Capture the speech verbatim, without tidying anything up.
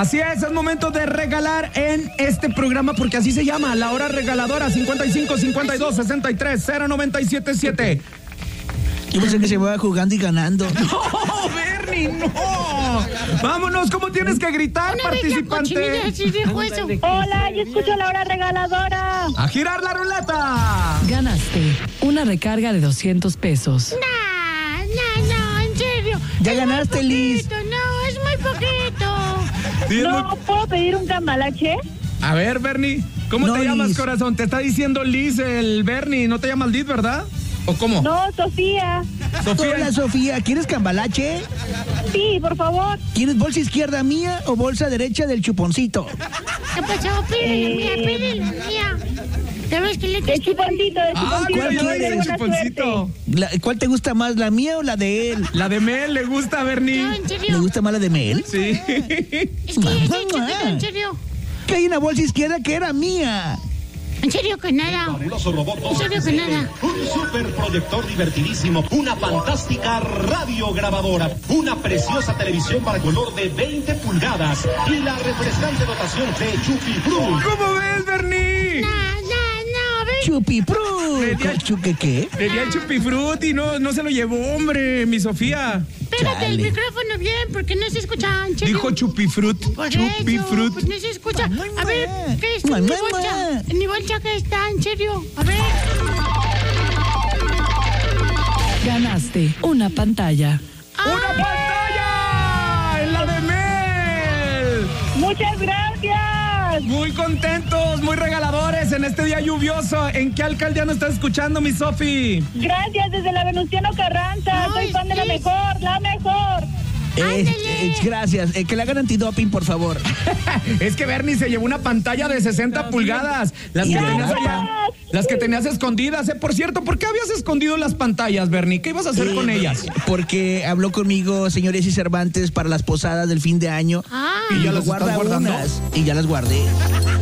Así es, es momento de regalar en este programa porque así se llama, La Hora Regaladora, cincuenta y cinco, cincuenta y dos, sesenta y tres, cero noventa y siete siete. Yo pensé que se va jugando y ganando. ¡No, Bernie, no! Vámonos, ¿cómo tienes que gritar, Una participante? bella cochinilla, sí dijo eso. Hola, yo escucho La Hora Regaladora. ¡A girar la ruleta! Ganaste una recarga de doscientos pesos. No, no, no, en serio. Ya Es ganaste, muy Liz. poquito, no, es muy poquito. Sí, es ¿No muy- puedo pedir un cambalache? A ver, Bernie, ¿cómo No, te llamas, Liz. corazón? Te está diciendo Liz el Bernie, ¿no te llamas Liz, verdad? ¿O cómo? No, Sofía. Sofía. Hola, Sofía, ¿quieres cambalache? Sí, por favor. ¿Quieres bolsa izquierda mía o bolsa derecha del chuponcito? ¿Qué pasó? Pídele mía, pídele mía. ¿Sabes qué le De chuponcito, de Ah, chuponcito. mira, ya ¿Cuál le quieres? dieron Buena chuponcito. La- ¿Cuál te gusta más, la mía o la de él? La de Mel le gusta, No, Bernie. en ¿Le serio. gusta más la de Mel? Sí. Es que es chiquito, en serio. Que hay una bolsa izquierda que era mía. En serio que nada. Fabuloso robot En serio que nada. un superproyector divertidísimo, una fantástica radiograbadora, una preciosa televisión para color de veinte pulgadas y la refrescante dotación de Chupi Blue. ¿Cómo ves, Bernie? No, no, no, ven. Chupipru. Le di al- ¿Chuque qué? Le di al chupifruti y no, no se lo llevó, hombre, mi Sofía. Pégate el Chale. micrófono bien porque no se escucha, en serio. Dijo chupifrut, Por eso, chupifrut. pues no se escucha. A ver, ¿qué es Mua, en mi mua, bolsa? mua. En mi bolsa, ¿qué está? En serio. A ver. Ganaste una pantalla. ¡Una pantalla! ¡En la de Mel! Muchas gracias. Muy contentos, muy regaladores en este día lluvioso. ¿En qué alcaldía nos estás escuchando, mi Sofi? Gracias desde la Venustiano Carranza. Ay, Soy fan de la sí. mejor, la mejor. Eh, Ándale. eh, gracias. Eh, que le hagan antidoping, por favor. Es que Bernie se llevó una pantalla de sesenta pulgadas. Las que, Y tenías verdad. allá, las que tenías escondidas. ¿eh? Por cierto, ¿por qué habías escondido las pantallas, Bernie? ¿Qué ibas a hacer Eh, con ellas? Porque habló conmigo, señores y Cervantes, para las posadas del fin de año. Ah. ¿Y ya dijo, las estás guarda guardando? unas", y ya las guardé.